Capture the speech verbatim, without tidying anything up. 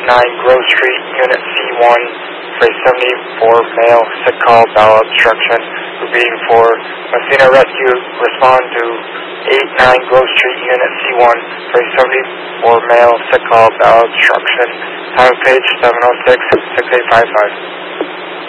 nine Grove Street, Unit C one, for a seventy-four male, sick call, bowel obstruction. Repeating for Messina Rescue, respond to eight nine Grove Street, Unit C one, for a seventy-four male, sick call, bowel obstruction. Time of page seven oh six, six eight five five.